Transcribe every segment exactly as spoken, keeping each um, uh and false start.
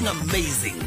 amazing.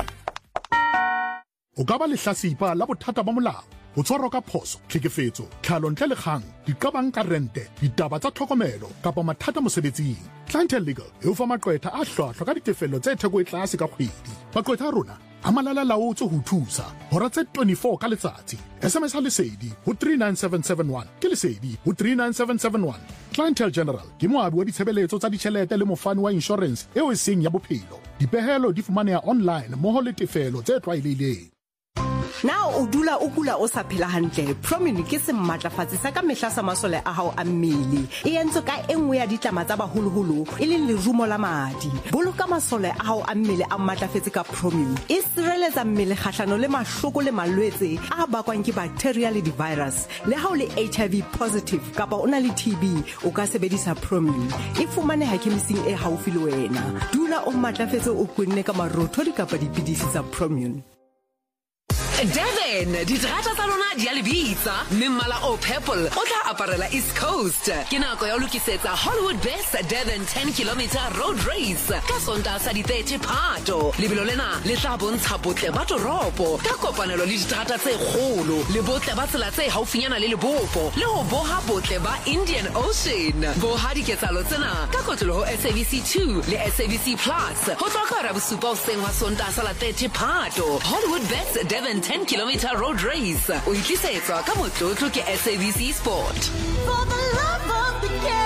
O ka ba lehlasipa la bothata ba molao, ho tshwarwa ka phoso, tlhekefetso, tlhalontle le kgang, diqabang ka rente, ditaba tsa tlhokomelo kapa mathata mosebetsing. Clientele Legal e o fa maqwetha a hlwahlwa ka ditefello tse theko e tlase ka kgwedi. Maqwetha a rona a malala laotswe ho thusa hora tse twenty-four ka letsatsi. S M S ha lesedi ho three nine seven seven one ke lesedi ho three nine seven seven one. Clientele General ke moabi wa ditshebeletso tsa ditjhelete le mofani wa insurance eo e seng ya bophelo. Dipehelo di fumaneha online mmoho le tefelo tse tlwaelehileng. Now o dula o kula o sa phela hantle. Promini ke se matlafatsi sa ka mehla sa masole a hao a mmele. E entse ka enngwe ya ditlama tsa baholoholo e leng lerumo la madi. Boloka masole a hao a mmele a matlafetse ka Promini. E sireletsa mmele kgahlano le mahloko le malwetse a bakwang ke bacteria le di-virus. Le ha o le H I V positive kapa o na le T B, o ka sebedisa Promini. E fumaneha khemising e haufi le wena. Dula o matlafetse o kwenne ka marothodi kapa dipidisi tsa Promini. Devon, di terata tsa lona di a lebitsa, mme mmala o purple o tla aparela East Coast. Ke nako ya ho lokisetsa Hollywood Best Devon ten kilometer road race ka Sontaha sa di thirty Phato. Lebelo lena le tla bontsha botle ba toropo ka kopanelo le diterata tse kgolo, le botle ba tsela tse haufinyana le Lebopo, le ho boha botle ba Indian Ocean. Boha diketsahalo tsena ka kotloloho S A B C two le S A B C Plus ho tloha ka hora ya bosupa hoseng wa Sontaha sa la thirty Phato. Hollywood Best Devon ten kilometer road race o itlisetswa ka motlotlo ke S A B C Sport. For the love of the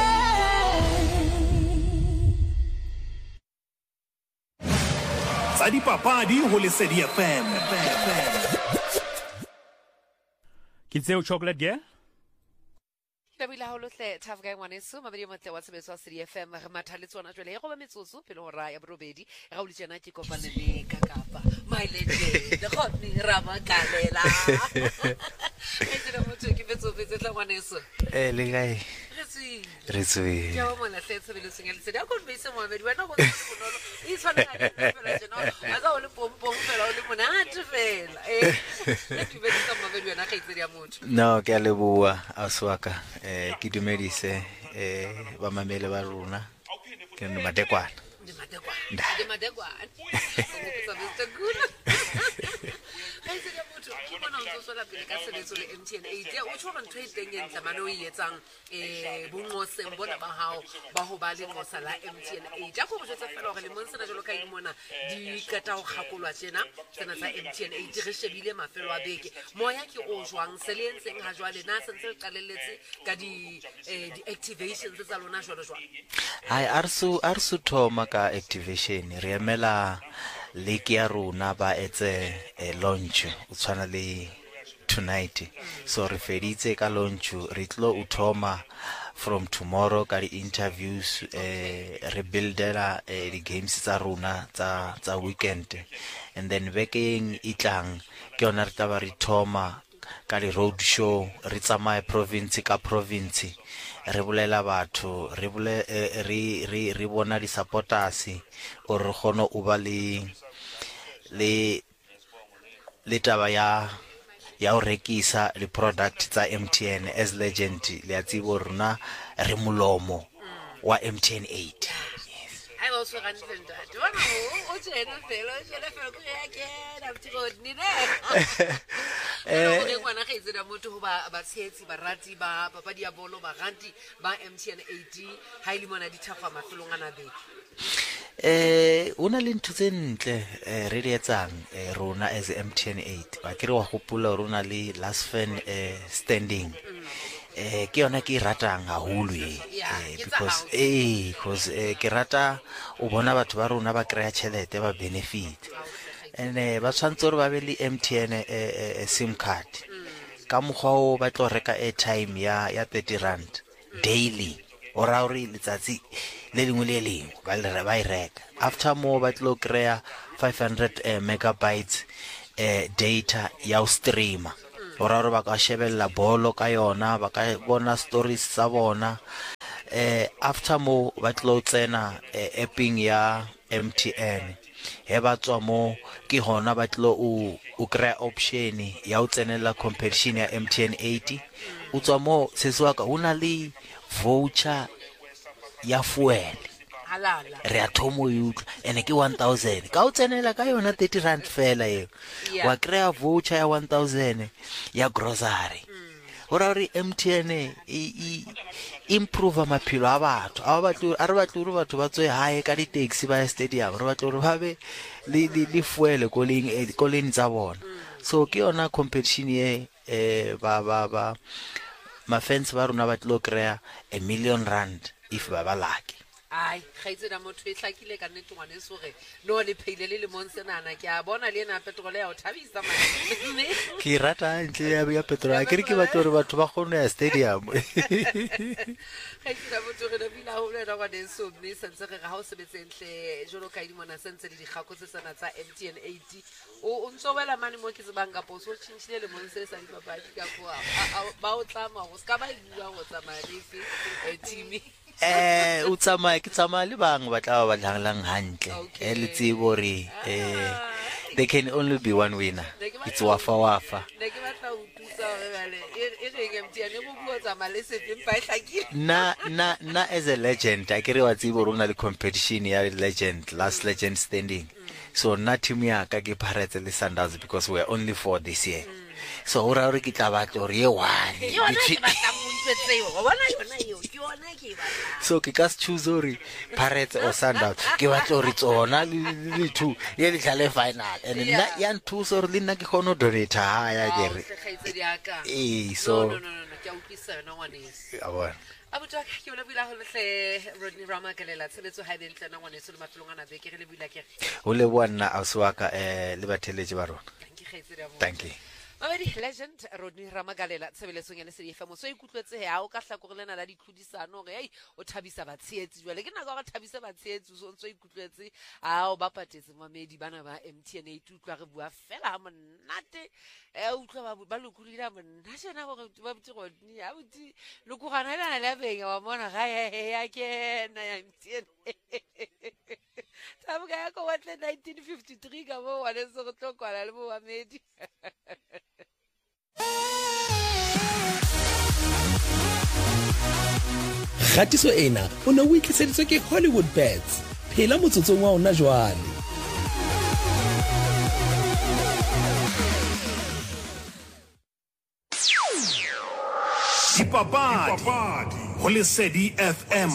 game. Tsa dipapadi ho Lesedi F M. Ke tseo chocolate girl. Dabila ha lohle Tafga ngwaneso mamedi motle wa tsebeso wa Lesedi F M re mathaletso tsona jwale e go ba metsotso pele hora ya borobedi ga o letsena ke kopane le Kakapa my lady the hot ni rama kalela e tsena motho ke betso betso tla ngwaneso eh le gae re tswe ke wa mona hle tsebelo sengel Lesedi a go bese Mohammed wena go bonolo e tshwana ka fela jeno a ka o le pompong fela o le monate fela eh le di betso Mohammed wena ga itsedi ya motho no ke a leboa a swaka eh ke dumedise eh ba mamele ba rona ke ne madekwana ndi madekwana ndi madekwana go sabetse good ai se ya motho ke bona o tsosola pele ka sebetso le M T N eight o tshwana ntho e teng e ntlamane o yetsang eh bongoseng bona ba hao ba ho ba le ngosa la M T N eight a go go tsetsa fela gore le monsena jalo ka ile mona di kata go gakolwa tsena tsena tsa M T N eight re shebile mafelo a beke moya ke o jwang selentseng ha jwale na sentse re qalelletse ka di eh di activations tsa lona jwalo jwalo ai arsu arsu thoma ka activation re emela leki ya rona ba etse a launch o tshwana le tonight so re feditse ka launch re tlo uthoma from tomorrow ka di interviews eh re buildela eh, di games tsa rona tsa tsa weekend and then bekeng itlang ke ona re taba re thoma ka di road show re tsamaya province ka province re bolela batho re bole re re re bona di supporters o re gono o ba le le le taba ya ya o rekisa le product tsa M T N as legend le a tsibo rona re mulomo wa M T N eight I also ran the that one o tsena fela o tsena fela go ya ke na mtiko ni ne eh o ngwana ga itse da motho go ba ba tshetsi ba rati ba papadi ya bolo ba ranti ba M T N eight ha ile mona di thafa mafelong ana beke eh una le ntho tse ntle re di etsang rona as M T N eight ba ke re wa gopola rona le last fan standing eh ke yona ke ratang haholo e because eh because ke rata o bona batho ba rona ba krea chelete ba benefit ene ba tshwantse re ba be le M T N sim card ka mogwa o ba tlo reka airtime ya ya thirty rand daily ora ori letsatsi le lengwe le lengwe ba le ba e reka after more ba tlo krea five hundred megabytes eh data ya o streamer ora ro ba ka shebella bolo ka yona ba ka bona stories sa bona eh after more ba tlo tsena apping ya M T N he ba tswa mo ke hona ba tlo o o krea option ya o tsenela competition ya M T N eight utswa mo seswa ka una le voucher ya fuel halala re a thomo yutlwa ene ke one thousand ka o tsenela ka yona thirty rand fela eo Yeah. wa krea voucher ya one thousand ya grocery ora re M T N e e improve maphelo a batho a ba batlo a re batlo re batho ba tswe hae ka di taxi ba ya stadium re batlo re ba be le le fuele ko leng ko leng tsa bona so ke yona competition ye eh ba ba ba ma fans ba rona ba tlo krea a million rand if ba ba lucky ai gaitse da motho e tlakile ka nnete ngwane so re no le pheile le le monsenana ke a bona le ena petrol ya o thabisa mane ke rata ntle ya ya petrol a ke re ke batlo re batho ba gone ya stadium gaitse da motho re bila ho le da ngwane so mme sentse re ga ho sebetsentle jolo ka di mona sentse le digako tse sana tsa M T N eighty o ntso wela mane mo ke se banga po so tshintshile le monse sa di papadi ka go ba o tlama go ska ba bua go tsamaya le team eh o tsamaya ke tsamaya le bang ba tla ba tlanglang hantle e le tsebo re eh there can only be one winner it's wafa wafa ne ke batla o tusa re bale e re ke M T N mo bua tsamaya le se pempa e tlakile na na na as a legend a ke re wa tsebo rona le competition ya legend last legend standing so na team ya ka ke Pirates le Sundowns because we are only four this year so ora re ke tla batla re ye one so ke ka choose ori Pirates or Sundowns ke batla re tsona le two ye le tlale final and na yan two so re nna ke khono donate ha ya ke re eh so no no no ke a utlwisa no one is a bona abuta ke o le bila ho le Rodney Ramagalela tseletso ha ile tlana ngwane se le mafelong ana be ke re le bila ke o le bona a swaka eh le batheletse ba rona thank you Mabedi legend Rodney Ramagalela tsebeletsong ya lesedi F M so ikutlwetse he a o ka hlakorelana la ditlhodisano re ei o thabisa batsheetsi jwale ke nako ga thabisa batsheetsi so ntse ikutlwetse a o ba patetse mamedi bana ba M T N eight utlwa re bua fela ha monate e utlwa ba ba lokulira monna jena go ba botse Rodney a botse lokugana ela la benga wa mona ga ya ke na ya M T N Tabuka ya ko wa nineteen fifty-three ka bo wa le se go tlokwana le bo mamedi Gatiso ena o ne o itliseditswe ke Hollywood Bets. Phela motsotsong wa ona jwale. Dipapadi ho lesedi F M.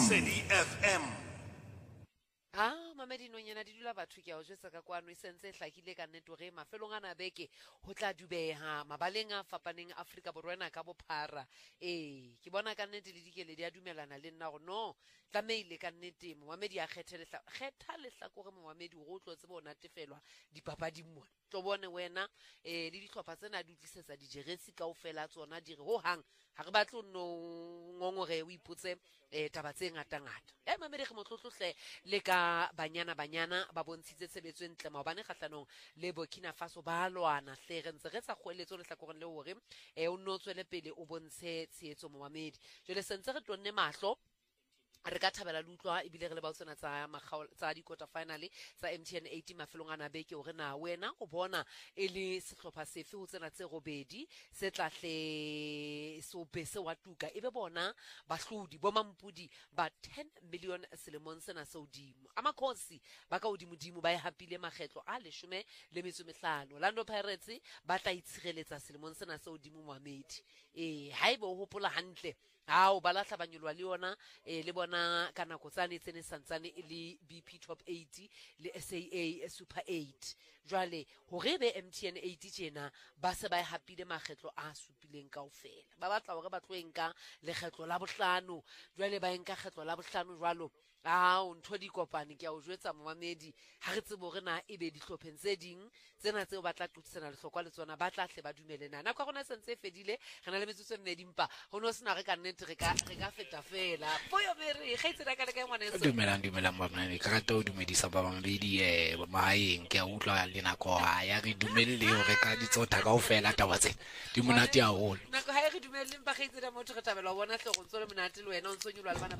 Ah, mamedi no nyana di dula batho ke a o jwetsa ka kwano e sentse e hlakile ka nnete re mafelong ana beke ho tla dubeha mabaleng a fapaneng Afrika Borwa ka bophara eh ke bona ka nnete le dikele di a dumelana le nna go no tlameile ka nnete Mohamedi a kgethelehla kgetha lehla gore Mohamedi go tlotse bona tefelwa dipapadi mo tlo bone wena eh le ditlhopha tsena di tlisetsa di jeresi kaofela tsona di re ho hang ha re batlo no ngongore o ipotse eh taba tse ngata ngata eh mamedi ge motlotlohle le ka banyana banyana ba bontshitse tshebetso entle maobane kgahlanong le Burkina Faso ba lwana hle re ntse re tsa kgoeletso le hlakoreng le hore eh o no tswele pele o bontshe tsheetso Mohamedi jole sentse re tonne mahlo re ka thabela lutlwa ebile re le ba tsena tsa magaola tsa di quarter final tsa M T N eighty mafelong ana beke o re na wena go bona e le setlhopha sefe ho tsena tse robedi se tlahle so bese wa tuka ebe bona bahlodi bo mampudi ba ten million selemong sena se udimo amakhosi ba ka udimodimo ba e hapile makgetlo a leshome le metso mehlano Orlando Pirates ba tla itshireletsa selemong sena se udimo Mohamedi eh haibo o hopola hantle ha o bala tlhabanyolwa le yona eh le bona kana go tsane tsene santsane e le B P Top eighty le S A A Super eight jwale hore be M T N eighty tjena ba se ba e hapile makgetlo a supileng kaofela ba batla hore ba tloenka le kgetlo la bohlano jwale ba enka kgetlo la bohlano jwalo ah o ntho di kopane ke a o jwetsa Mohamedi ha re tsebo re na ebe dihlopheng tse ding tsena tseo ba tla tlotsena le hlokwa le tsona ba tla hle ba dumelena na kwa gona sentse fedile re na le metsotso e mmedi mpa ho no sena re ka nnete re ka re ka feta fela boyo bere gaitse ra ka le ka ngwana eso dumelang dumelang ba mna ka rata o dumedisa ba bamedi eh mahaeng ke a utlwa le nako ha ya re dumelle ho re ka ditsotha kaofela taba tse di monate haholo nako ha e re dumelle mpa gaitse ra motho re tabela bona hle go ntse le monate le wena o ntse nyolwa le bana